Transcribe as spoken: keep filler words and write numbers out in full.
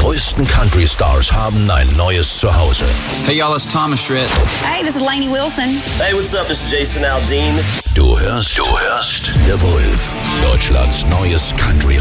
größten Country-Stars haben ein neues Zuhause. Hey y'all, it's Thomas Schritt. Hey, this is Lainey Wilson. Hey, what's up? This is Jason Aldean. Du hörst, du hörst The Wolf, Deutschlands neues Country